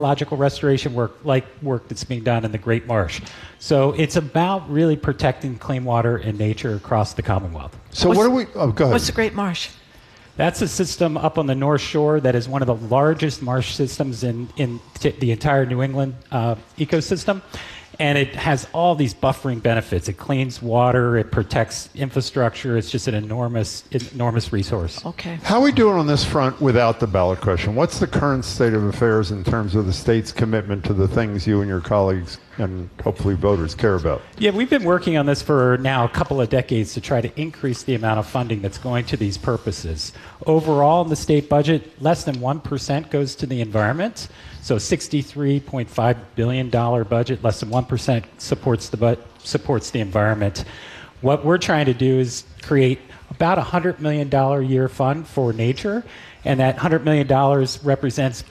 ecological restoration work, like work that's being done in the Great Marsh. So it's about really protecting clean water and nature across the Commonwealth. So what do we, oh, go ahead. What's the Great Marsh? That's a system up on the North Shore that is one of the largest marsh systems in the entire New England ecosystem. And it has all these buffering benefits. It cleans water, it protects infrastructure. It's just an enormous resource. Okay. How are we doing on this front without the ballot question? What's the current state of affairs in terms of the state's commitment to the things you and your colleagues and hopefully voters care about? Yeah, we've been working on this for now a couple of decades to try to increase the amount of funding that's going to these purposes. Overall, in the state budget, less than 1% goes to the environment. So $63.5 billion budget, less than 1% supports the environment. What we're trying to do is create about a $100 million a year fund for nature, and that $100 million represents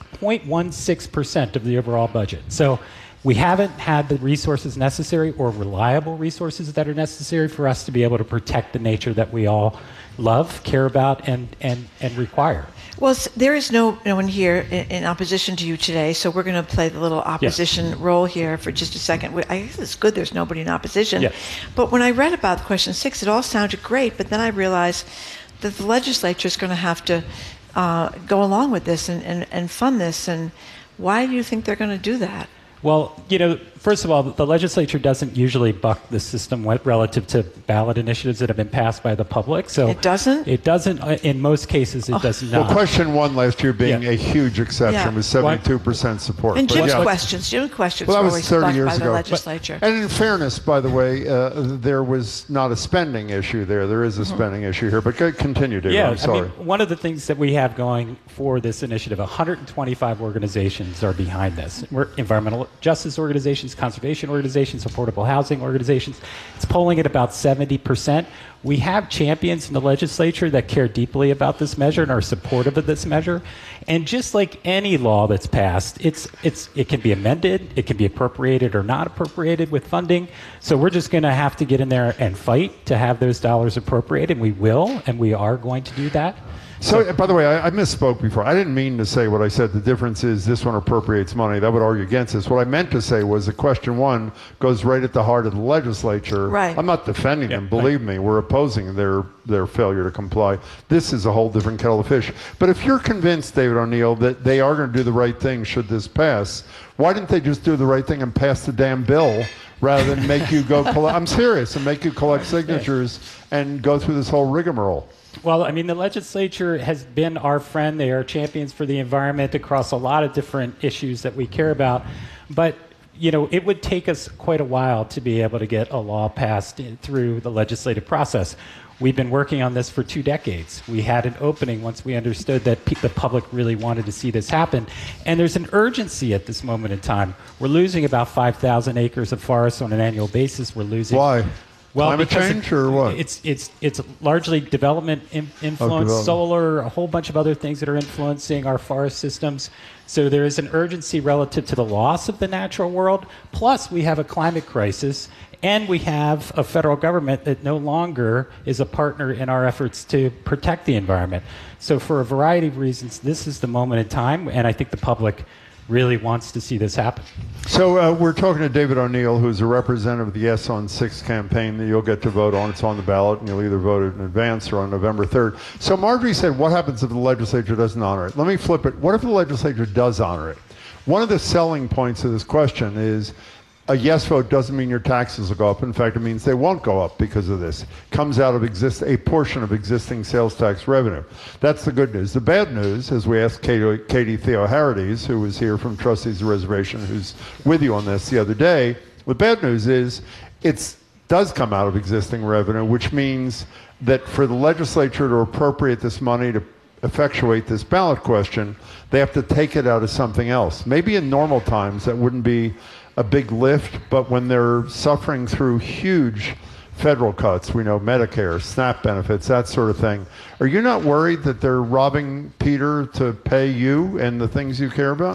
0.16% of the overall budget. So we haven't had the resources necessary or reliable resources that are necessary for us to be able to protect the nature that we all love, care about, and require. Well, there is no one here in opposition to you today, so we're going to play the little opposition role here for just a second. I guess it's good there's nobody in opposition. Yeah. But when I read about question 6, it all sounded great, but then I realized that the legislature is going to have to go along with this and fund this. And why do you think they're going to do that? Well, first of all, the legislature doesn't usually buck the system relative to ballot initiatives that have been passed by the public. So it doesn't? It doesn't. In most cases, it does not. Well, question 1 last year being a huge exception with 72% support. And Jim's questions were always bucked by the legislature. And in fairness, by the way, there was not a spending issue there. There is a spending issue here. But continue, David. I'm sorry. I mean, one of the things that we have going for this initiative, 125 organizations are behind this. We're environmental justice organizations, conservation organizations, affordable housing organizations. It's polling at about 70%. We have champions in the legislature that care deeply about this measure and are supportive of this measure. And just like any law that's passed, it can be amended, it can be appropriated or not appropriated with funding. So we're just going to have to get in there and fight to have those dollars appropriated, and we will, and we are going to do that. So, by the way, I misspoke before. I didn't mean to say what I said. The difference is this one appropriates money. That would argue against this. What I meant to say was that question 1 goes right at the heart of the legislature. Right. I'm not defending them. Believe me, we're opposing their failure to comply. This is a whole different kettle of fish. But if you're convinced, David O'Neill, that they are going to do the right thing should this pass, why didn't they just do the right thing and pass the damn bill rather than make you go collect? I'm serious, and make you collect signatures and go through this whole rigmarole. Well, I mean, the legislature has been our friend. They are champions for the environment across a lot of different issues that we care about. But, it would take us quite a while to be able to get a law passed through the legislative process. We've been working on this for 2 decades. We had an opening once we understood that the public really wanted to see this happen. And there's an urgency at this moment in time. We're losing about 5,000 acres of forest on an annual basis. We're losing... Why? Well, climate change or what? It's largely development influence, solar, a whole bunch of other things that are influencing our forest systems. So there is an urgency relative to the loss of the natural world. Plus, we have a climate crisis, and we have a federal government that no longer is a partner in our efforts to protect the environment. So for a variety of reasons, this is the moment in time, and I think the public really wants to see this happen. So we're talking to David O'Neill, who's a representative of the Yes on 6 campaign that you'll get to vote on. It's on the ballot, and you'll either vote it in advance or on November 3rd. So Marjorie said, what happens if the legislature doesn't honor it? Let me flip it. What if the legislature does honor it? One of the selling points of this question is a yes vote doesn't mean your taxes will go up. In fact, it means they won't go up because of this. It comes out of a portion of existing sales tax revenue. That's the good news. The bad news, as we asked Katie Theoharides, who was here from Trustees of the Reservation, who's with you on this the other day, the bad news is it does come out of existing revenue, which means that for the legislature to appropriate this money to effectuate this ballot question, they have to take it out of something else. Maybe in normal times that wouldn't be a big lift, but when they're suffering through huge federal cuts, we know Medicare, SNAP benefits, that sort of thing, are you not worried that they're robbing Peter to pay you and the things you care about?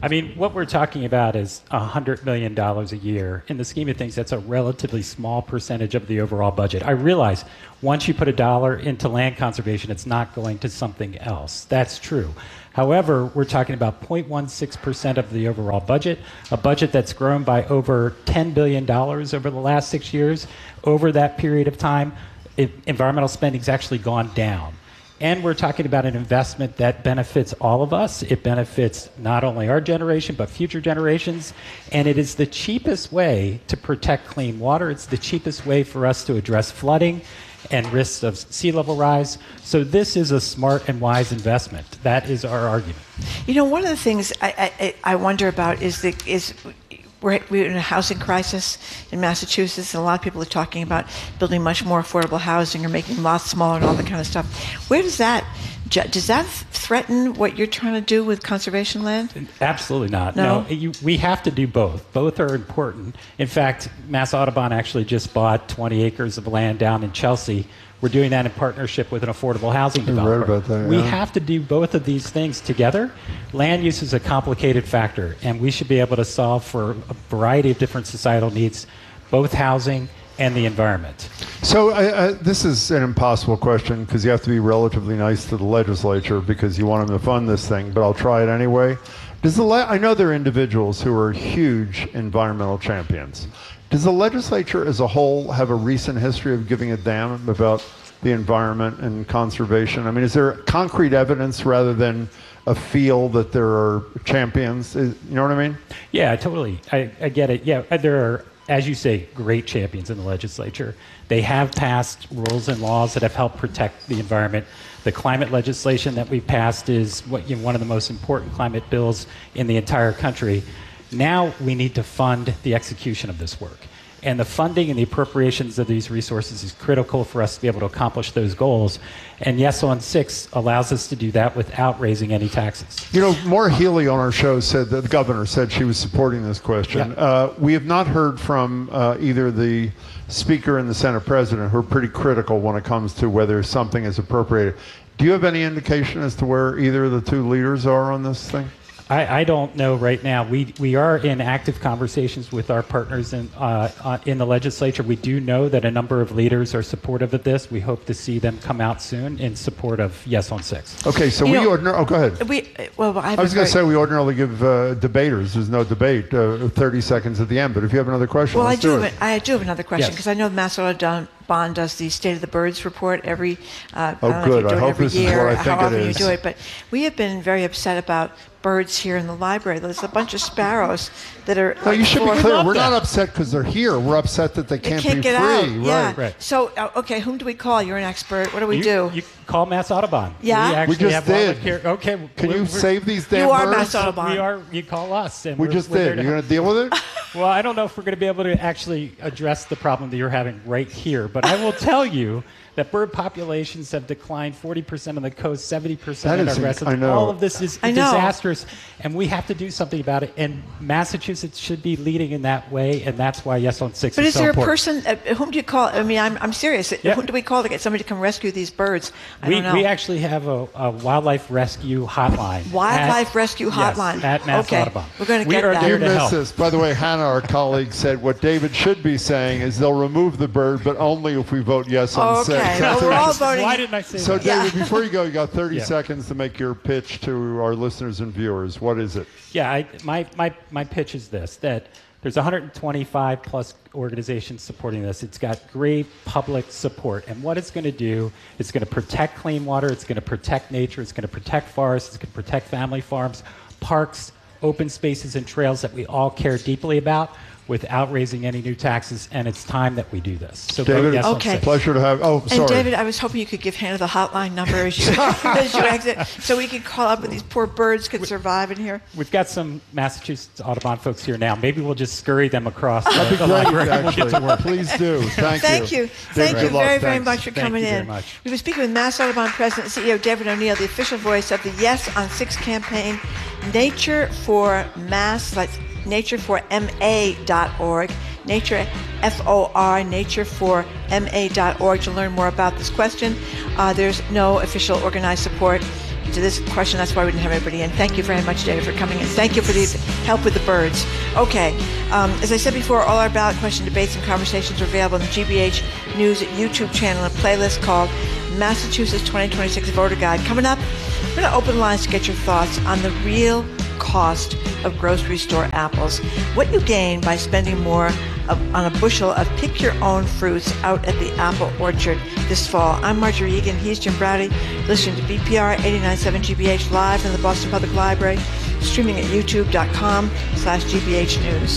I mean, what we're talking about is $100 million a year. In the scheme of things, that's a relatively small percentage of the overall budget. I realize once you put a dollar into land conservation, it's not going to something else. That's true. However, we're talking about 0.16% of the overall budget, a budget that's grown by over $10 billion over the last 6 years. Over that period of time, environmental spending's actually gone down. And we're talking about an investment that benefits all of us. It benefits not only our generation, but future generations. And it is the cheapest way to protect clean water. It's the cheapest way for us to address flooding and risks of sea level rise. So this is a smart and wise investment. That is our argument. You know, one of the things I wonder about is we're in a housing crisis in Massachusetts, and a lot of people are talking about building much more affordable housing or making lots smaller and all that kind of stuff. Where does that threaten what you're trying to do with conservation land? Absolutely not. No? We have to do both. Both are important. In fact, Mass Audubon actually just bought 20 acres of land down in Chelsea. We're doing that in partnership with an affordable housing developer. Read about that, We yeah. have to do both of these things together. Land use is a complicated factor, and we should be able to solve for a variety of different societal needs, both housing and the environment. So this is an impossible question because you have to be relatively nice to the legislature because you want them to fund this thing, but I'll try it anyway. I know there are individuals who are huge environmental champions. Does the legislature as a whole have a recent history of giving a damn about the environment and conservation? I mean, is there concrete evidence rather than a feel that there are champions? You know what I mean? Yeah, totally. I get it. Yeah, there are, as you say, great champions in the legislature. They have passed rules and laws that have helped protect the environment. The climate legislation that we passed is one of the most important climate bills in the entire country. Now we need to fund the execution of this work. And the funding and the appropriations of these resources is critical for us to be able to accomplish those goals. And Yes on 6 allows us to do that without raising any taxes. You know, Maura Healey on our show said that the governor said she was supporting this question. Yeah. We have not heard from either the Speaker and the Senate President, who are pretty critical when it comes to whether something is appropriated. Do you have any indication as to where either of the two leaders are on this thing? I don't know right now. We are in active conversations with our partners in the legislature. We do know that a number of leaders are supportive of this. We hope to see them come out soon in support of Yes on 6. Okay, so go ahead. I was going to say we ordinarily give debaters. There's no debate. 30 seconds at the end. But if you have another question, well, I do have another question because I know Mass Audubon does the State of the Birds report every. I don't know if you do it every year, how often you do it, but we have been very upset about birds here in the library. There's a bunch of sparrows that are. No, you should be clear. We're not upset because they're here. We're upset that they can't be get free. Out. Right. Yeah. So, okay, whom do we call? You're an expert. What do we do? You call Mass Audubon. Yeah. We just did. Okay. Can you save these damn birds? You are birds? Mass Audubon. You call us. And we just did. You're going to deal with it? Well, I don't know if we're going to be able to actually address the problem that you're having right here, but I will tell you that bird populations have declined 40% on the coast, 70% in our grasslands. I know. All of this is disastrous, and we have to do something about it. And Massachusetts should be leading in that way, and that's why Yes on 6 but is so important. But is there a person, whom do you call? I mean, I'm serious. Yeah. Whom do we call to get somebody to come rescue these birds? I don't know. We actually have a wildlife rescue hotline. Wildlife rescue hotline. Yes, at Mass Audubon. We're going to get that. You missed this. By the way, Hannah, our colleague, said what David should be saying is they'll remove the bird, but only if we vote yes on 6. Okay. Well, we're all voting. Why didn't I say So, that? David, before you go, you got 30 seconds to make your pitch to our listeners and viewers. What is it? Yeah, my pitch is this, that there's 125 plus organizations supporting this. It's got great public support. And what it's going to do, it's going to protect clean water, it's going to protect nature, it's going to protect forests, it's going to protect family farms, parks, open spaces, and trails that we all care deeply about without raising any new taxes, and it's time that we do this. So David, yes, okay. Pleasure to have. Oh, sorry. And David, I was hoping you could give Hannah the hotline number as you exit, so we could call up and these poor birds could survive in here. We've got some Massachusetts Audubon folks here now. Maybe we'll just scurry them across That'd be the great, library. We'll get to work. Please do. Thank you. Thank you good luck. very Thanks. much for coming Thank you in. very much. We've been speaking with Mass Audubon President and CEO David O'Neill, the official voice of the Yes on 6 campaign, Nature for Mass, like natureforma.org, Nature, F-O-R, natureforma.org to learn more about this question. There's no official organized support. to this question. That's why we didn't have everybody in. Thank you very much, David, for coming in. Thank you for the help with the birds. Okay. As I said before, all our ballot question debates and conversations are available on the GBH News YouTube channel, a playlist called Massachusetts 2026 Voter Guide. Coming up, we're going to open lines to get your thoughts on the real cost of grocery store apples. What you gain by spending more on a bushel of pick-your-own fruits out at the apple orchard this fall. I'm Marjorie Egan. He's Jim Browdy. Listening to BPR 89.7 GBH live in the Boston Public Library, streaming at youtube.com/GBH News.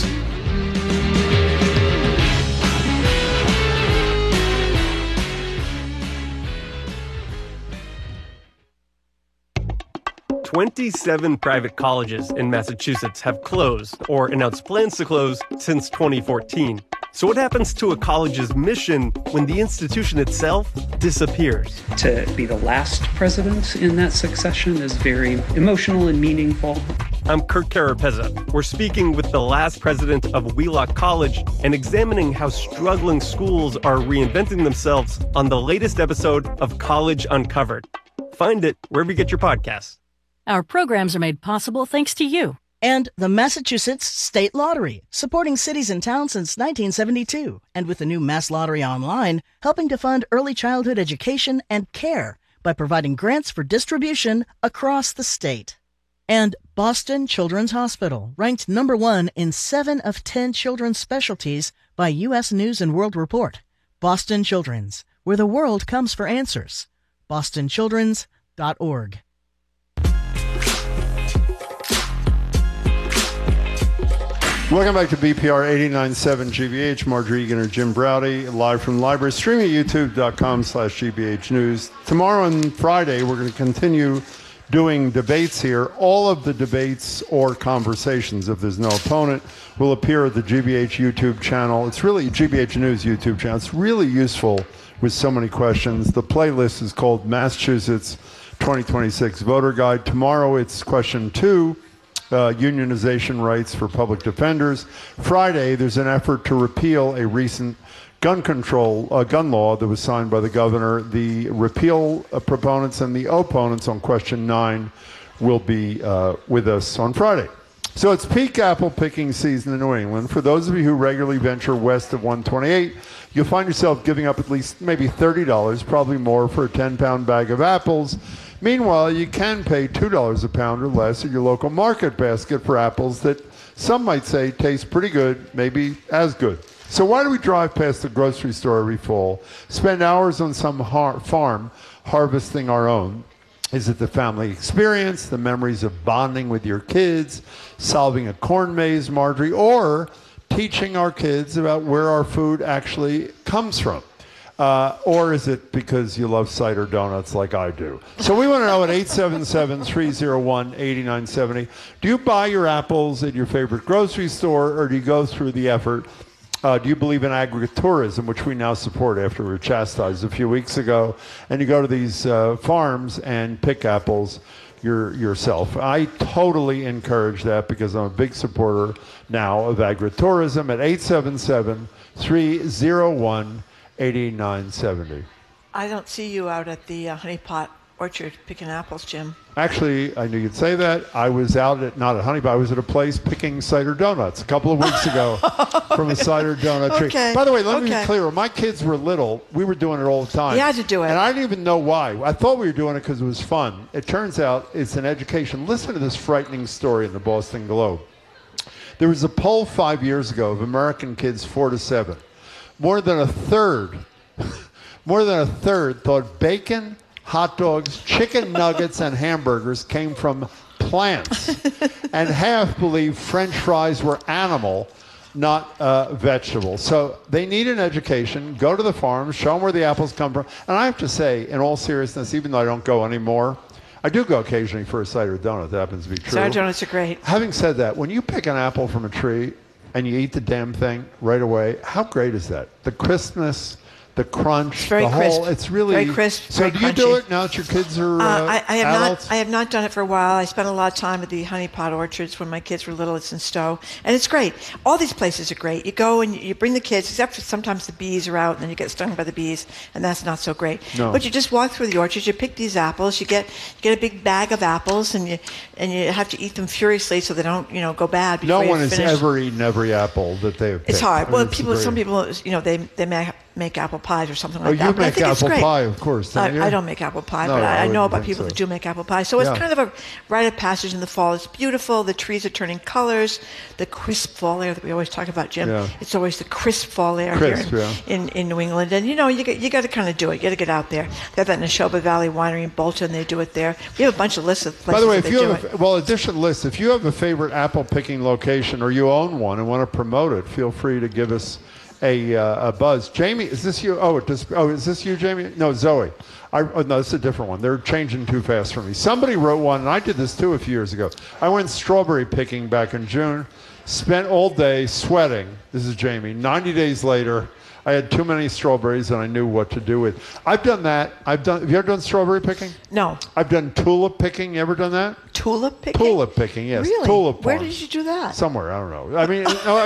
"27 private colleges in Massachusetts have closed or announced plans to close since 2014. So what happens to a college's mission when the institution itself disappears? To be the last president in that succession is very emotional and meaningful. I'm Kirk Carapezza. We're speaking with the last president of Wheelock College and examining how struggling schools are reinventing themselves on the latest episode of College Uncovered. Find it wherever you get your podcasts. Our programs are made possible thanks to you. And the Massachusetts State Lottery, supporting cities and towns since 1972. And with the new Mass Lottery Online, helping to fund early childhood education and care by providing grants for distribution across the state. And Boston Children's Hospital, ranked #1 in 7 of 10 children's specialties by U.S. News & World Report. Boston Children's, where the world comes for answers. bostonchildrens.org. Welcome back to BPR 89.7 GBH. Marjorie Egan or Jim Browdy, live from the library, streaming at youtube.com/GBH News. Tomorrow and Friday, we're going to continue doing debates here. All of the debates or conversations, if there's no opponent, will appear at the GBH YouTube channel. It's really GBH News YouTube channel. It's really useful with so many questions. The playlist is called Massachusetts 2026 Voter Guide. Tomorrow, it's question 2. Unionization rights for public defenders. Friday, there's an effort to repeal a recent gun law that was signed by the governor. The repeal proponents and the opponents on question 9 will be with us on Friday. So it's peak apple picking season in New England. For those of you who regularly venture west of 128, you'll find yourself giving up at least maybe $30, probably more, for a 10-pound bag of apples. Meanwhile, you can pay $2 a pound or less at your local market basket for apples that some might say taste pretty good, maybe as good. So why do we drive past the grocery store every fall, spend hours on some farm harvesting our own? Is it the family experience, the memories of bonding with your kids, solving a corn maze, Marjorie, or teaching our kids about where our food actually comes from? Or is it because you love cider donuts like I do? So we want to know at 877-301-8970, do you buy your apples at your favorite grocery store, or do you go through the effort? Do you believe in agritourism, which we now support after we were chastised a few weeks ago, and you go to these farms and pick apples yourself? I totally encourage that because I'm a big supporter now of agritourism at 877-301-8970. I don't see you out at the Honey Pot Orchard picking apples, Jim. Actually, I knew you'd say that. I was out at, not at Honey Pot, I was at a place picking cider donuts a couple of weeks ago from a cider donut tree. Okay. By the way, let me be clear. When my kids were little, we were doing it all the time. You had to do it. And I didn't even know why. I thought we were doing it because it was fun. It turns out it's an education. Listen to this frightening story in the Boston Globe. There was a poll 5 years ago of American kids 4 to 7. More than a third thought bacon, hot dogs, chicken nuggets, and hamburgers came from plants. And half believed French fries were animal, not vegetable. So they need an education. Go to the farms, show them where the apples come from. And I have to say, in all seriousness, even though I don't go anymore, I do go occasionally for a cider donut. That happens to be true. Cider donuts are great. Having said that, when you pick an apple from a tree and you eat the damn thing right away, how great is that? The crispness, the crunch, It's very the crisp. whole. It's really very crisp. So very do you do crunchy. it now that your kids are I have adults? not. I have not done it for a while. I spent a lot of time at the honey pot orchards when my kids were little. It's in Stowe, and it's great. All these places are great. You go and you bring the kids, except for sometimes the bees are out, and then you get stung by the bees, and that's not so great. No. But you just walk through the orchards. You pick these apples. You get a big bag of apples, and you have to eat them furiously so they don't go bad. No Before you one has finish. ever eaten every apple that they've picked. It's hard. I mean, Well, it's some very- people, they make apple pies or something like Oh, that. you but I make think it's apple great. pie, of course, don't you? I don't make apple pie, No, but I I know wouldn't about think people so. that do make apple pie. So it's Yeah. kind of a rite of passage in the fall. It's beautiful. The trees are turning colors. The crisp fall air that we always talk about, Jim. Yeah. It's always the crisp fall air Crisp, here yeah. in New England. And you got to kind of do it. You got to get out there. They have that Neshoba Valley Winery in Bolton. They do it there. We have a bunch of lists of places By the way, that if they you do have it. addition list, if you have a favorite apple picking location or you own one and want to promote it, feel free to give us a buzz. Jamie, is this you? Is this you, Jamie? No, Zoe. No, it's a different one. They're changing too fast for me. Somebody wrote one, and I did this too a few years ago. I went strawberry picking back in June, spent all day sweating. This is Jamie. 90 days later, I had too many strawberries and I knew what to do with. I've done that. Have you ever done strawberry picking? No. I've done tulip picking. You ever done that? Tulip picking? Tulip picking, yes. Really? Tulip Where farms. did you do that? Somewhere, I don't know. I mean,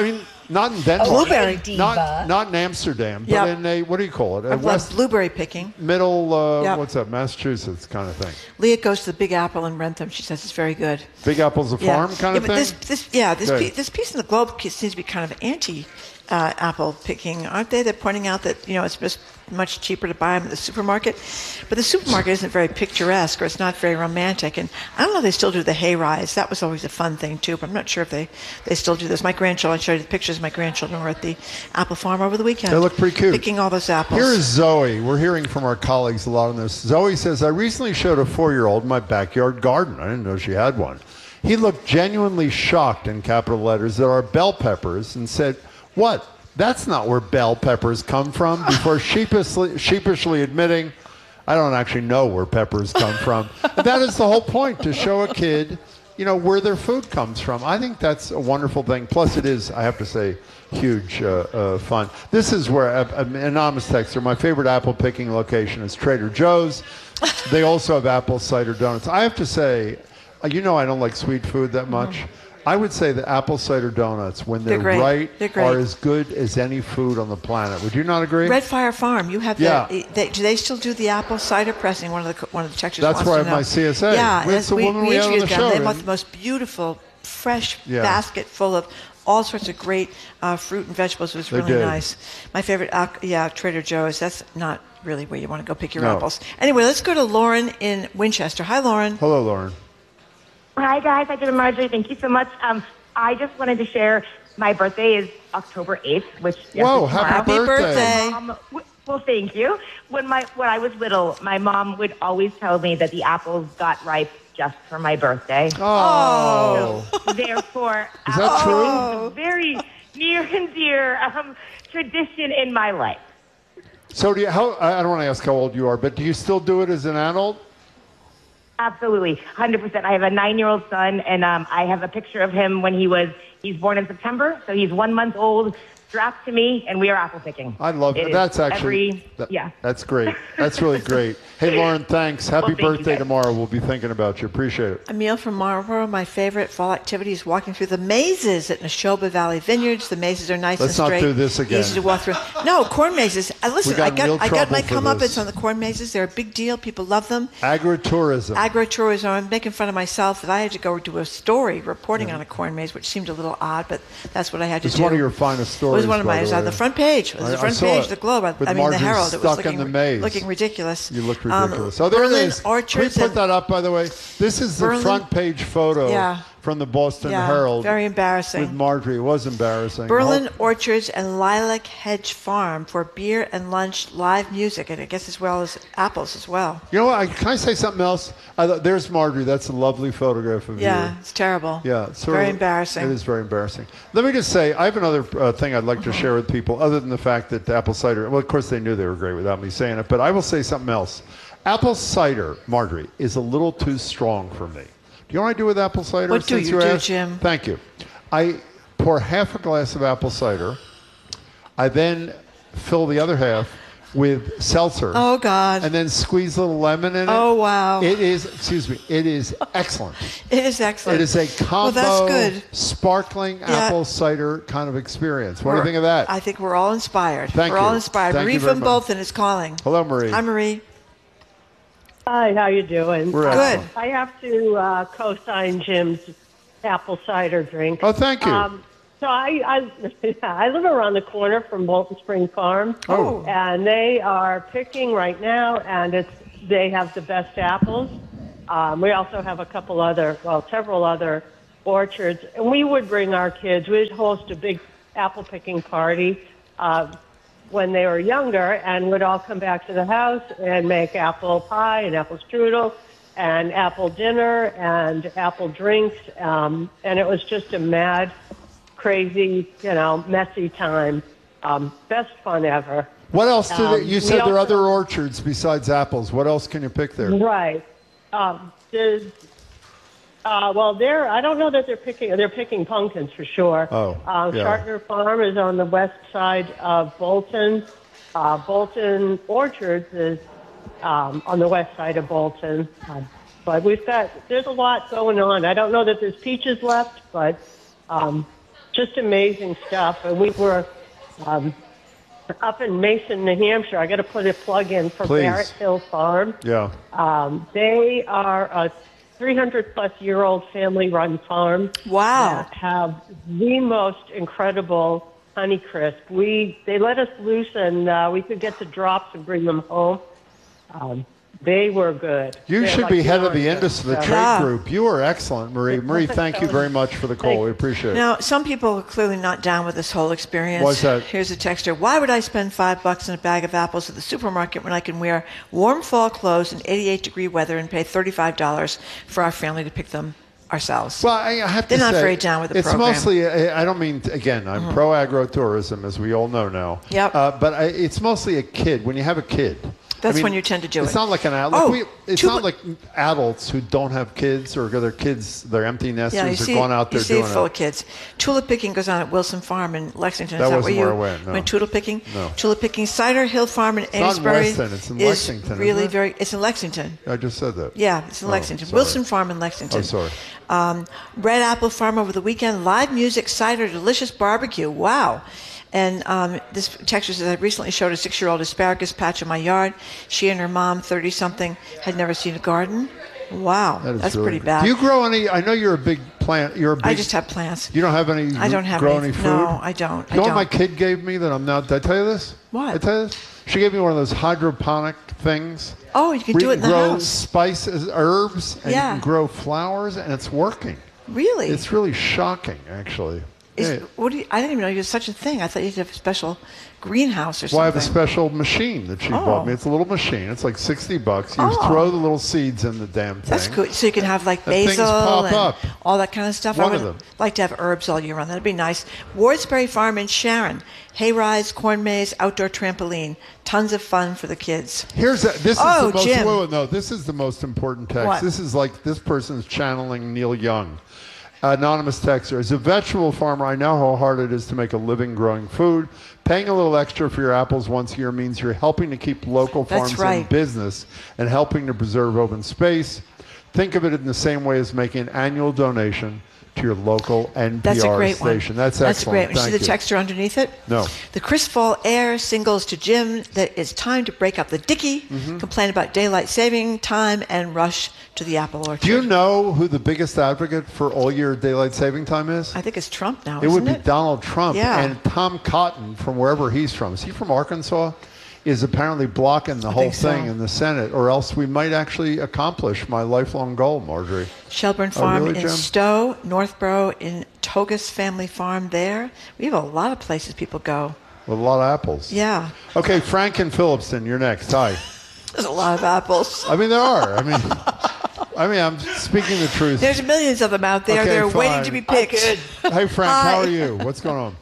not in Denmark. Blueberry Not in Amsterdam, but Yep. in a, what do you call it? A I've west, loved blueberry picking. middle, Yep. what's that, Massachusetts kind of thing. Leah goes to the Big Apple in Rentham. She says it's very good. Big Apple's a farm kind of but thing? This piece in the Globe seems to be kind of anti apple picking, aren't they? They're pointing out that it's just much cheaper to buy them at the supermarket, but the supermarket isn't very picturesque or it's not very romantic. And I don't know if they still do the hay rise. That was always a fun thing too, but I'm not sure if they still do this. My grandchildren, I showed you the pictures. Of my grandchildren were at the apple farm over the weekend. They look pretty cute. Picking all those apples. Here is Zoe. We're hearing from our colleagues a lot on this. Zoe says, I recently showed a 4-year-old my backyard garden. I didn't know she had one. He looked genuinely shocked in capital letters at our bell peppers and said, what? That's not where bell peppers come from, before sheepishly admitting, I don't actually know where peppers come from. And that is the whole point, to show a kid, where their food comes from. I think that's a wonderful thing. Plus it is, I have to say, huge fun. This is where, an anonymous texter, my favorite apple picking location is Trader Joe's. They also have apple cider donuts. I have to say, I don't like sweet food that much. I would say the apple cider donuts, when they're great. right, They're great. are as good as any food on the planet. Would you not agree? Red Fire Farm, you have Yeah. do they still do the apple cider pressing? One of the textures That's wants where I to have know. my CSA. Yeah, That's the woman we had on the interviewed them. show, They have and- the most beautiful, fresh Yeah. basket full of all sorts of great fruit and vegetables. It was They really did. nice. My favorite, Trader Joe's. That's not really where you want to go pick your No. apples. Anyway, let's go to Lauren in Winchester. Hi, Lauren. Hello, Lauren. Hi, guys. Hi, Jim and Marjorie. Thank you so much. I just wanted to share my birthday is October 8th, which Whoa, is tomorrow. happy birthday. Well, thank you. When I was little, my mom would always tell me that the apples got ripe just for my birthday. Oh. Therefore, Is that true? apples is a very near and dear tradition in my life. So I don't want to ask how old you are, but do you still do it as an adult? Absolutely, 100%. I have a 9-year-old son, and I have a picture of him when he's born in September, so he's 1 month old, strapped to me, and we are apple picking. I love It that. is That's actually, yeah. That's great. That's really great. Hey, Lauren, thanks. Happy Well, thank you, birthday guys. tomorrow. We'll be thinking about you. Appreciate it. Emil from Marlboro. My favorite fall activity is walking through the mazes at Neshoba Valley Vineyards. The mazes are nice Let's and not straight. do this again. Easy to walk through. No, corn mazes. Listen, We got in real I got my trouble for this. comeuppance on the corn mazes. They're a big deal. People love them. Agritourism. Agritourism. I'm making fun of myself that I had to go do a story reporting on a corn maze, which seemed a little odd, but that's what I had to It's do. one of your finest It stories. was one of by mine. It was the on way. the front page. It was the I front saw page it. of the Globe. With the Marjorie Herald. It was stuck in the maze. looking ridiculous. You look ridiculous. Oh, there Berlin it is. Orchards Can we put and- that up, by the way? This is the Berlin- front page photo Yeah. from the Boston Yeah, Herald. very embarrassing. With Marjorie. It was embarrassing. Berlin Orchards and Lilac Hedge Farm for beer and lunch, live music, and I guess as well as apples as well. You know what? Can I say something else? There's Marjorie. That's a lovely photograph of you. Yeah, it's terrible. Yeah, it's very embarrassing. It is very embarrassing. Let me just say, I have another thing I'd like to share with people, other than the fact that apple cider. Well, of course they knew they were great without me saying it, but I will say something else. Apple cider, Marjorie, is a little too strong for me. Do you know what I do with apple cider? What do since you do, asked? Jim? Thank you. I pour half a glass of apple cider. I then fill the other half with seltzer. Oh, God. And then squeeze a little lemon in it. Oh, wow. It is, it is excellent. It is excellent. It is a combo Well, that's good. sparkling apple cider kind of experience. What do you think of that? I think we're all inspired. Thank we're you. all inspired. Thank Marie you very from much. Bolton is calling. Hello, Marie. Hi, Marie. Hi, how you doing? We're Good. excellent. I have to co-sign Jim's apple cider drink. Oh, thank you. So I live around the corner from Bolton Spring Farm. Oh. And they are picking right now, and they have the best apples. We also have several other orchards. And we would bring our kids. We'd host a big apple picking party when they were younger, and would all come back to the house and make apple pie and apple strudel and apple dinner and apple drinks. And it was just a mad, crazy, messy time. Best fun ever. What else do they, you said there are also- other orchards besides apples. What else can you pick there? Right. I don't know that they're picking pumpkins for sure. Oh, yeah. Shartner Farm is on the west side of Bolton. Bolton Orchards is on the west side of Bolton. But there's a lot going on. I don't know that there's peaches left, but just amazing stuff. And we were up in Mason, New Hampshire. I got to put a plug in for Please. Barrett Hill Farm. Yeah. They are a 300-plus-year-old family-run farm. Wow. That have the most incredible Honeycrisp. They let us loose, and we could get the drops and bring them home. They were good. You They're should like be head of oranges. the industry, the trade Yeah. group. You are excellent, Marie. Marie, thank you very much for the call. We appreciate it. Now, some people are clearly not down with this whole experience. What's that? Here's a texter. Why would I spend $5 on a bag of apples at the supermarket when I can wear warm fall clothes in 88-degree weather and pay $35 for our family to pick them ourselves? Well, I have to They're say, not very down with the it's program. mostly, I don't mean, again, I'm pro agro-tourism, as we all know now. Yep. But it's mostly a kid. When you have a kid. That's when you tend to do It's it. not like an adult. Oh, It's not like adults who don't have kids or their kids, they're empty nesters, are going out there you see doing it full it. of kids. Tulip picking goes on at Wilson Farm in Lexington. That Is that wasn't where where you I went, no. went tulip picking? No. Tulip picking. Cider Hill Farm in not in Amesbury Weston, it's in is Lexington, really isn't it? very. It's in Lexington. I just said that. Yeah, it's in Lexington. sorry. Wilson Farm in Lexington. Oh, sorry. Red Apple Farm over the weekend. Live music, cider, delicious barbecue. Wow. And this texter says, I recently showed a 6-year-old asparagus patch in my yard. She and her mom, 30-something, had never seen a garden. Wow. That is That's really pretty good. bad. Do you grow any? I know you're a big plant. I just have plants. You don't have any? I don't have grow any- any food? no, I don't. You know I what my don't. kid gave me that I'm now? Did I tell you this? What? Did I tell you this? She gave me one of those hydroponic things. Oh, you can where do it in the grow house. spices, herbs, and Yeah. you can grow flowers, and it's working. Really? It's really shocking, actually. Yeah. I didn't even know you had such a thing. I thought you had to have a special greenhouse or something. Well, I have a special machine that she bought me. It's a little machine. It's like $60. You throw the little seeds in the damn thing. That's good. So you can have like And things basil pop and up. all that kind of stuff. One I of would them. like to have herbs all year round. That'd be nice. Wardsbury Farm in Sharon. Hay rides, corn maze, outdoor trampoline. Tons of fun for the kids. This is Oh, the most. Jim. No, this is the most important text. What? This is like this person's channeling Neil Young. Anonymous texter. As a vegetable farmer, I know how hard it is to make a living growing food. Paying a little extra for your apples once a year means you're helping to keep local That's farms right. in business and helping to preserve open space. Think of it in the same way as making an annual donation to your local NPR That's a great station. one. That's That's excellent. great. You see Thank the texter underneath it? No. The Chris Fall Air singles to Jim that it's time to break up the dicky, Mm-hmm. complain about daylight saving time, and rush to the apple orchard. Do you know who the biggest advocate for all year daylight saving time is? I think it's Trump now, It isn't would be it? Donald Trump. Yeah. And Tom Cotton, from wherever he's from, is he from Arkansas? Is apparently blocking the whole think so. thing in the Senate, or else we might actually accomplish my lifelong goal, Marjorie. Shelburne Farm really, in Jim? Stowe, Northborough in Togus Family Farm there. We have a lot of places people go. With a lot of apples. Yeah. Okay, Frank in Phillipston, you're next. Hi. There's a lot of apples. I mean, there are. I mean, I'm speaking the truth. There's millions of them out there. Okay, They're waiting fine. to be picked. Hey, Frank, Hi. how are you? What's going on?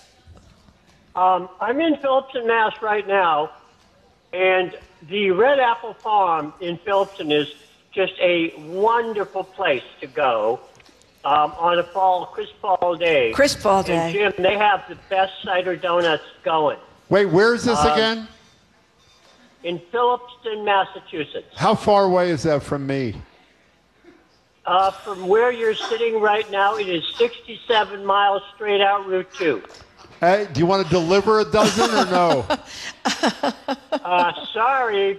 I'm in Phillipston, Mass. right now, and the Red Apple Farm in Phillipston is just a wonderful place to go on a crisp fall day. Crisp fall And day. Jim, they have the best cider donuts going. Wait, where is this again? in Phillipston, Massachusetts. How far away is that from me? From where you're sitting right now, it is 67 miles straight out Route 2. Hey, do you want to deliver a dozen or no? Sorry.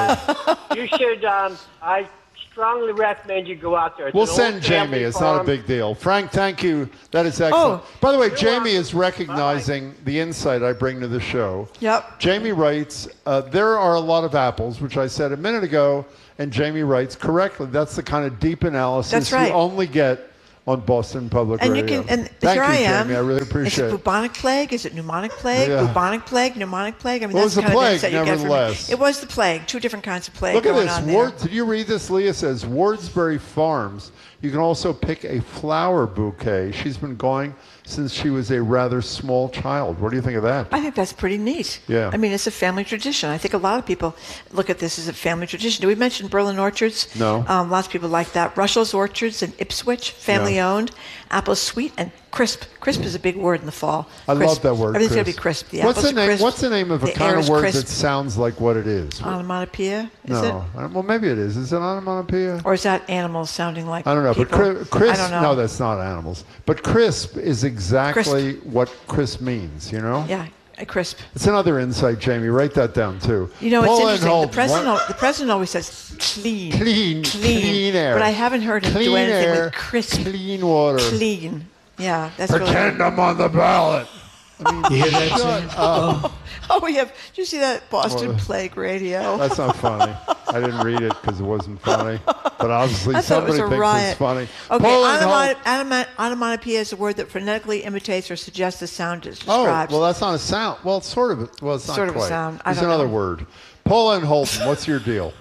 You should, I strongly recommend you go out there. It's We'll an send old Jamie. family It's farm. not a big deal. Frank, thank you. That is excellent. By the way, Jamie is welcome. recognizing the insight I bring to the show. Yep. Jamie writes, there are a lot of apples, which I said a minute ago, and Jamie writes correctly. That's the kind of deep analysis That's right. you only get on Boston Public And Radio. you can, and Thank here you, I am. Jamie. I really Is appreciate it it. bubonic plague? Is it pneumonic plague? Yeah. Bubonic plague, pneumonic plague? I mean, Well, it that's was the a kind of plague, insight you get from nevertheless. it. It was the plague. Two different kinds of plague Look at going this. on there. Did you read this? Leah says, Wardsbury Farms. You can also pick a flower bouquet. She's been going since she was a rather small child. What do you think of that? I think that's pretty neat. Yeah. I mean, it's a family tradition. I think a lot of people look at this as a family tradition. Do we mention Berlin Orchards? No. Lots of people like that. Russell's Orchards in Ipswich, family owned. Apple Sweet and Crisp. Crisp is a big word in the fall. I Crisp. love that word. Everything's got to crisp. be crisp. The What's apples the are name? crisp. What's the name of a The kind air of is word crisp. that sounds like what it is? Onomatopoeia? Is it? No. Well, maybe it is. Is it onomatopoeia? Or is that animals sounding like I don't know. people? But crisp. I don't know. No, that's not animals. But crisp is exactly what crisp means. You know. Yeah, a crisp. It's another insight, Jamie. Write that down too. You know, it's Paula interesting. Holt, The president always says clean. Clean air. But I haven't heard him do Clean anything air, with crisp. clean water. Clean. Yeah, that's Pretend really. I'm on the ballot. You hear that, Sam? Oh, we have. Did you see that Boston Well, Plague Radio? That's not funny. I didn't read it because it wasn't funny. But obviously I thought it was somebody a thinks riot. it's funny. Okay, Paula Holt. onomatopoeia is a word that phonetically imitates or suggests the sound it Oh, describes. well, that's not a sound. Well, it's sort of. Well, it's not Sort of a quite. sound. I There's don't another know. word. Paula and Holton, what's your deal?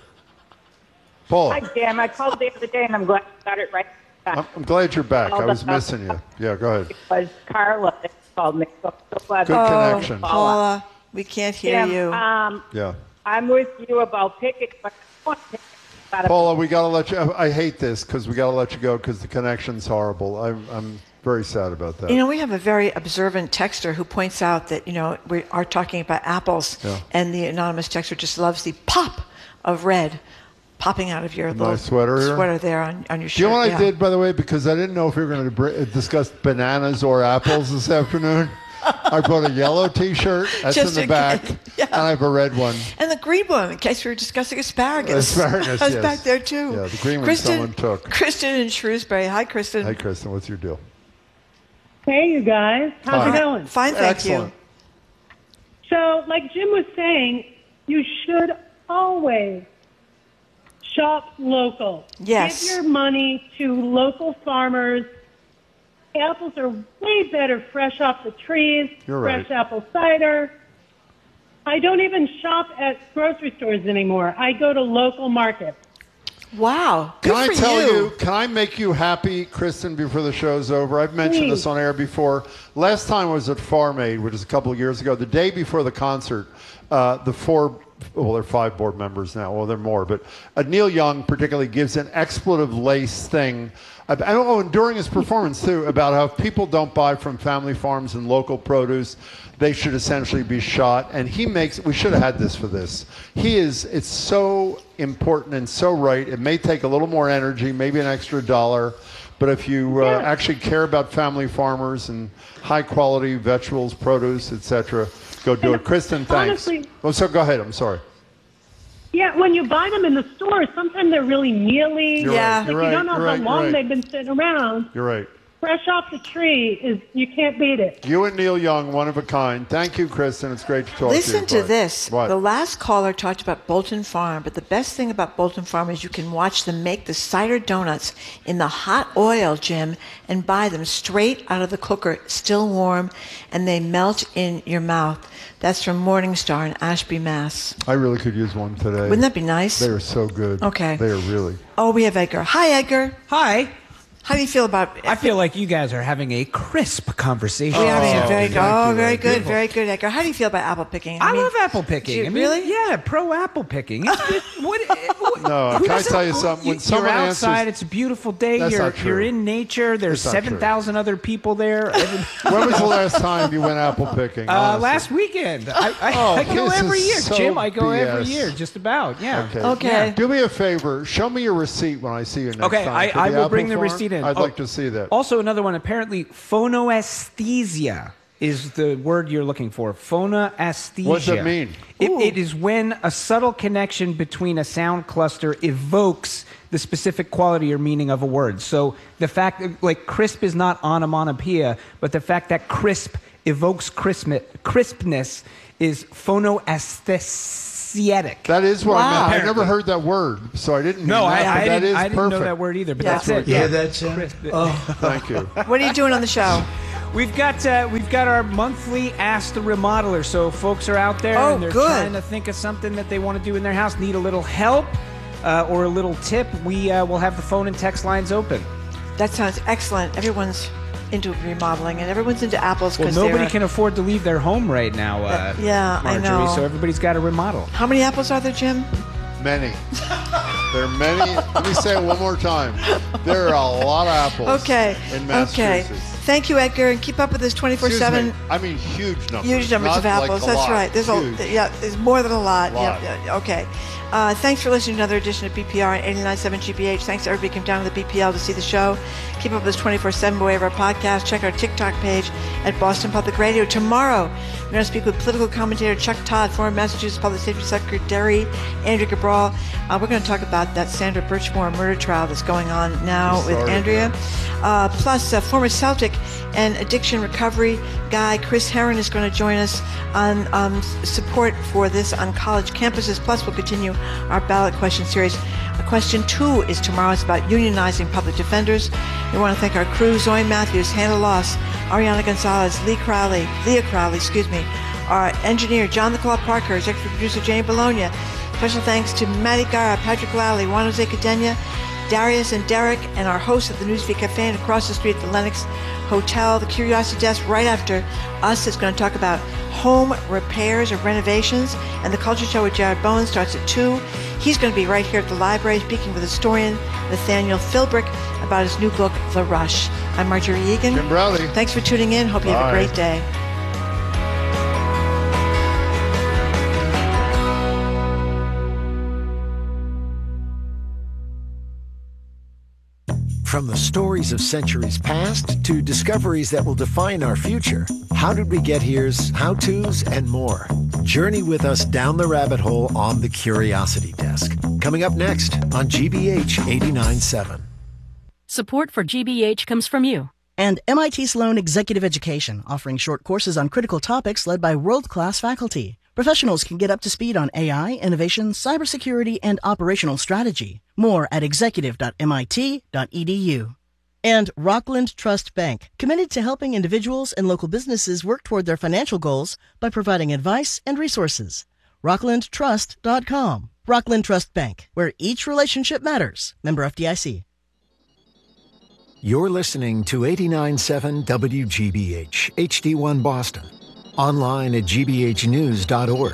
Paula, Hi, Jam. I called the other day, and I'm glad you got it right. I'm glad you're back. I was missing you. Yeah, go ahead. It was Carla that called me. So glad Good connection. Paula, we can't hear Jim, you. Yeah. I'm with you about picking, but I want to pick about Paula, we got to let you. I hate this because we got to let you go because the connection's horrible. I'm very sad about that. You know, we have a very observant texter who points out that, you know, we are talking about apples, and the anonymous texter just loves the pop of red popping out of your little sweater there on your shirt. Do you know what yeah. I did, by the way? Because I didn't know if we were going to discuss bananas or apples this afternoon. I brought a yellow T-shirt. That's Just in the in back. case, yeah. And I have a red one. And the green one, in case we were discussing asparagus. Asparagus, That's yes. back there, too. Yeah, the green one Kristen, someone took. Kristen in Shrewsbury. Hi, Kristen. Hey, Kristen, what's your deal? Hey, you guys. How's it going? Fine, thank Excellent. you. So, like Jim was saying, you should always shop local. Yes. Give your money to local farmers. Apples are way better fresh off the trees. You're fresh right. apple cider. I don't even shop at grocery stores anymore. I go to local markets. Wow. Can Good I for tell you, can I make you happy, Kristen, before the show's over? I've mentioned Please. this on air before. Last time I was at Farm Aid, which is a couple of years ago, the day before the concert, there are 5 board members now. Well, there are more. But Neil Young particularly gives an expletive-laced thing. And during his performance, too, about how if people don't buy from family farms and local produce, they should essentially be shot. And we should have had this for this. It's so important and so right. It may take a little more energy, maybe an extra $1. But if you actually care about family farmers and high-quality vegetables, produce, etc., go do it. Kristen, thanks. Honestly, so go ahead. I'm sorry. yeah, when you buy them in the store, sometimes they're really mealy. You're Yeah. right. You're Like, right. you don't know You're how right. long You're right. they've been sitting around. You're right. Fresh off the tree you can't beat it. You and Neil Young, one of a kind. Thank you, Kristen. It's great to talk Listen to you. to this. What? The last caller talked about Bolton Farm, but the best thing about Bolton Farm is you can watch them make the cider donuts in the hot oil, Jim, and buy them straight out of the cooker, still warm, and they melt in your mouth. That's from Morningstar in Ashby, Mass. I really could use one today. Wouldn't that be nice? They are so good. Okay. They are really. Oh, we have Edgar. Hi, Edgar. Hi. How do you feel about? I feel like you guys are having a crisp conversation. We are having a very good. Very good, Beautiful. very good, Edgar. How do you feel about apple picking? I love apple picking. Really? Yeah, pro apple picking. What, No, who can I doesn't- tell you something? When You're someone outside. answers, It's a beautiful day. That's You're not true. you're in nature. There's That's not true. 7,000 other people there. when was the last time you went apple picking? honestly? Last weekend. I go this every is year, so Jim. I go every BS. year, just about. Yeah. Okay. Do me a favor. Show me your receipt when I see you next Okay, time. I For will apple bring the farm. receipt in. I'd Oh, like to see that. Also, another one. Apparently, phonoaesthesia is the word you're looking for. Phonoaesthesia. What's that mean? It is when a subtle connection between a sound cluster evokes the specific quality or meaning of a word. So the fact that, like, crisp is not onomatopoeia, but the fact that crisp evokes crispness is phonoaesthetic. That is what I meant. I Apparently. never heard that word, so I didn't. No, mean that, but that is I didn't know perfect. that word either, but Yeah. that's it. You hear Yeah. that, Crisp. Thank you. What are you doing on the show? We've got our monthly Ask the Remodeler. So folks are out there Oh, and they're good. trying to think of something that they want to do in their house, need a little help or a little tip. We will have the phone and text lines open. That sounds excellent. Everyone's into remodeling and everyone's into apples Well, because nobody can afford to leave their home right now, yeah, I Marjorie, know. so everybody's got to remodel. How many apples are there, Jim? Many. There are many. Let me say it one more time. There are a lot of apples. Okay. In Okay. Massachusetts. Thank you, Edgar, and keep up with this 24/7. Excuse me. I mean, huge numbers. Huge numbers Not of apples. like a That's lot. right. There's Huge. there's more than a lot. Lot. Yeah, okay. Thanks for listening to another edition of BPR and 89.7 GBH. Thanks to everybody who came down to the BPL to see the show. Keep up with us 24/7 by way of our podcast. Check our TikTok page at Boston Public Radio. Tomorrow, we're going to speak with political commentator Chuck Todd, former Massachusetts Public Safety Secretary Andrea Cabral. We're going to talk about that Sandra Birchmore murder trial that's going on now with Andrea. Plus, former Celtic and addiction recovery guy Chris Herron is going to join us on support for this on college campuses. Plus, we'll continue our ballot question series. Question 2 is tomorrow. It's about unionizing public defenders. We want to thank our crew: Zoe Matthews, Hannah Loss, Ariana Gonzalez, Leah Crowley, our engineer John the Claw Parker, executive producer Jane Bologna. Special thanks to Matty Gara, Patrick Lally, Juan Jose Cadena, Darius and Derek, and our host of the Newsfeed Cafe and across the street at the Lenox Hotel. The Curiosity Desk right after us is going to talk about home repairs or renovations, and the Culture Show with Jared Bowen starts at 2. He's going to be right here at the library speaking with historian Nathaniel Philbrick about his new book, The Rush. I'm Marjorie Egan. Jim Browley. Thanks for tuning in. Hope you have a Bye. great day. From the stories of centuries past to discoveries that will define our future, How Did We Get Here's how-tos and more. Journey with us down the rabbit hole on the Curiosity Desk. Coming up next on GBH 89.7. Support for GBH comes from you. And MIT Sloan Executive Education, offering short courses on critical topics led by world-class faculty. Professionals can get up to speed on AI, innovation, cybersecurity, and operational strategy. More at executive.mit.edu. And Rockland Trust Bank, committed to helping individuals and local businesses work toward their financial goals by providing advice and resources. RocklandTrust.com. Rockland Trust Bank, where each relationship matters. Member FDIC. You're listening to 89.7 WGBH, HD1 Boston. Online at gbhnews.org.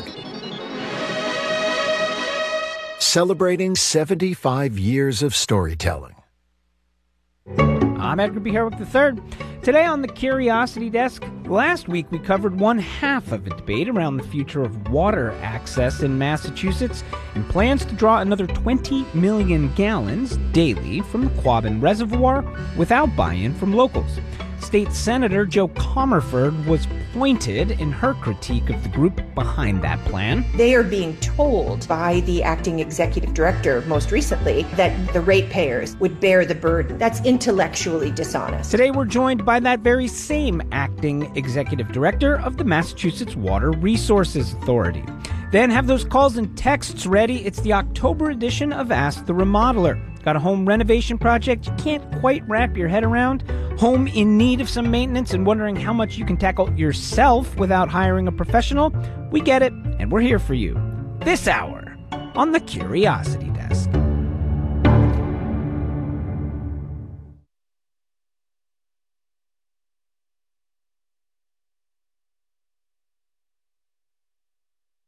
Celebrating 75 years of storytelling. I'm Edgar B. Herwick III. Today on the Curiosity Desk, last week we covered one half of a debate around the future of water access in Massachusetts and plans to draw another 20 million gallons daily from the Quabbin Reservoir without buy-in from locals. State Senator Jo Comerford was pointed in her critique of the group behind that plan. They are being told by the acting executive director most recently that the ratepayers would bear the burden. That's intellectually dishonest. Today we're joined by that very same acting executive director of the Massachusetts Water Resources Authority. Then have those calls and texts ready. It's the October edition of Ask the Remodeler. Got a home renovation project you can't quite wrap your head around? Home in need of some maintenance and wondering how much you can tackle yourself without hiring a professional? We get it, and we're here for you. This hour on the Curiosity Desk.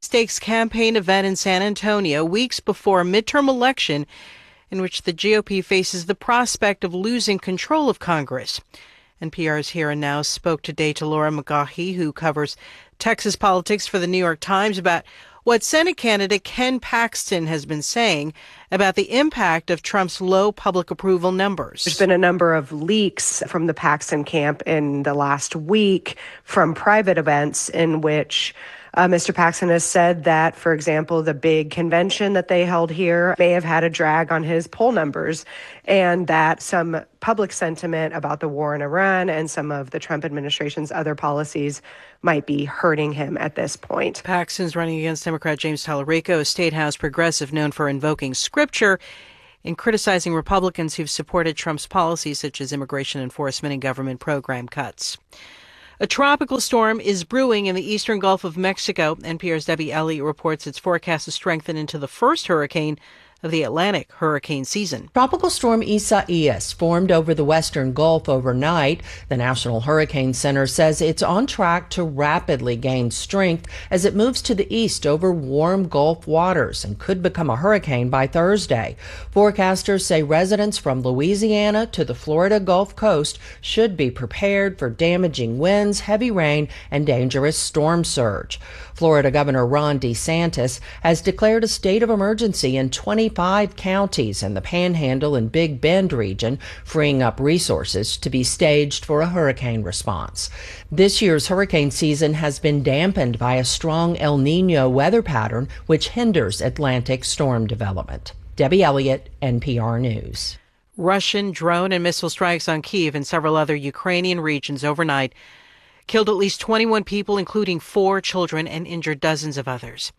stakes campaign event in San Antonio weeks before a midterm election in which the GOP faces the prospect of losing control of Congress. NPR's Here and Now spoke today to Laura McGaughey, who covers Texas politics for the New York Times, about what Senate candidate Ken Paxton has been saying about the impact of Trump's low public approval numbers. There's been a number of leaks from the Paxton camp in the last week from private events in which Mr. Paxton has said that, for example, the big convention that they held here may have had a drag on his poll numbers, and that some public sentiment about the war in Iran and some of the Trump administration's other policies might be hurting him at this point. Paxton's running against Democrat James Tallarico, a state house progressive known for invoking scripture in criticizing Republicans who've supported Trump's policies such as immigration enforcement and government program cuts. A tropical storm is brewing in the eastern Gulf of Mexico. NPR's Debbie Elliott reports it's forecast to strengthen into the first hurricane of the Atlantic hurricane season. Tropical storm Isaias formed over the western Gulf overnight. The National Hurricane Center says it's on track to rapidly gain strength as it moves to the east over warm Gulf waters and could become a hurricane by Thursday. Forecasters say residents from Louisiana to the Florida Gulf Coast should be prepared for damaging winds, heavy rain, and dangerous storm surge. Florida Governor Ron DeSantis has declared a state of emergency in 25 counties in the Panhandle and Big Bend region, freeing up resources to be staged for a hurricane response. This year's hurricane season has been dampened by a strong El Niño weather pattern, which hinders Atlantic storm development. Debbie Elliott, NPR News. Russian drone and missile strikes on Kyiv and several other Ukrainian regions overnight killed at least 21 people, including 4 children, and injured dozens of others.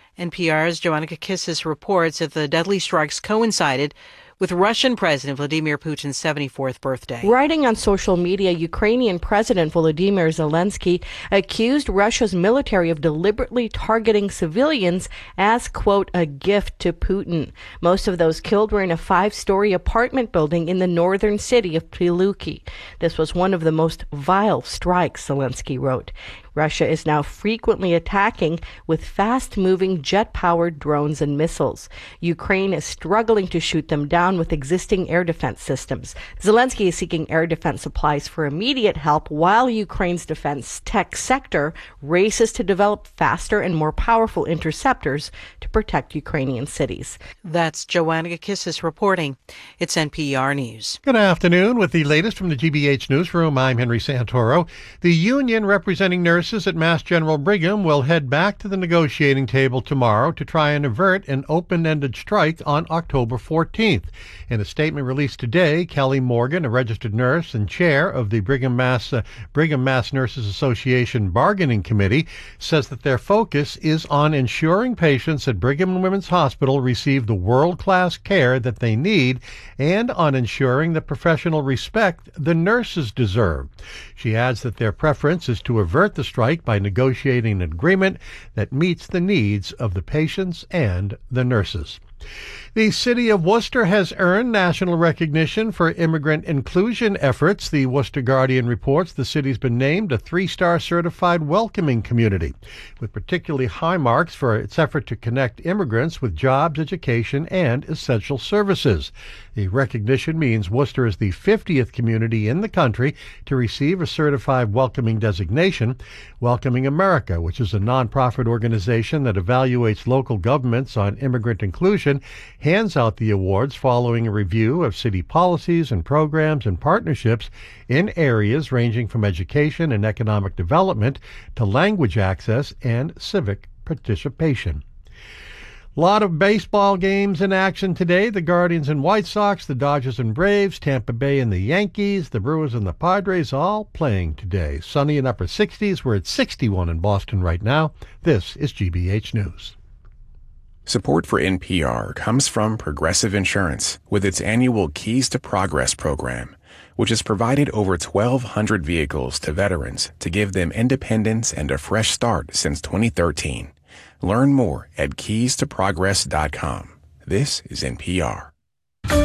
NPR's Joanna Kakissis reports that the deadly strikes coincided with Russian President Vladimir Putin's 74th birthday. Writing on social media, Ukrainian President Volodymyr Zelensky accused Russia's military of deliberately targeting civilians as, quote, a gift to Putin. Most of those killed were in a 5-story apartment building in the northern city of Prilukki. This was one of the most vile strikes, Zelensky wrote. Russia is now frequently attacking with fast-moving jet-powered drones and missiles. Ukraine is struggling to shoot them down with existing air defense systems. Zelensky is seeking air defense supplies for immediate help while Ukraine's defense tech sector races to develop faster and more powerful interceptors to protect Ukrainian cities. That's Joanna Kakissis reporting. It's NPR News. Good afternoon. With the latest from the GBH Newsroom, I'm Henry Santoro. The union representing nurses at Mass General Brigham will head back to the negotiating table tomorrow to try and avert an open-ended strike on October 14th. In a statement released today, Kelly Morgan, a registered nurse and chair of the Brigham Mass Nurses Association Bargaining Committee, says that their focus is on ensuring patients at Brigham and Women's Hospital receive the world-class care that they need and on ensuring the professional respect the nurses deserve. She adds that their preference is to avert the strike by negotiating an agreement that meets the needs of the patients and the nurses. The city of Worcester has earned national recognition for immigrant inclusion efforts. The Worcester Guardian reports the city's been named a 3-star certified welcoming community, with particularly high marks for its effort to connect immigrants with jobs, education, and essential services. The recognition means Worcester is the 50th community in the country to receive a certified welcoming designation. Welcoming America, which is a nonprofit organization that evaluates local governments on immigrant inclusion, hands out the awards following a review of city policies and programs and partnerships in areas ranging from education and economic development to language access and civic participation. A lot of baseball games in action today. The Guardians and White Sox, the Dodgers and Braves, Tampa Bay and the Yankees, the Brewers and the Padres all playing today. Sunny and upper 60s. We're at 61 in Boston right now. This is GBH News. Support for NPR comes from Progressive Insurance with its annual Keys to Progress program, which has provided over 1,200 vehicles to veterans to give them independence and a fresh start since 2013. Learn more at keystoprogress.com. This is NPR.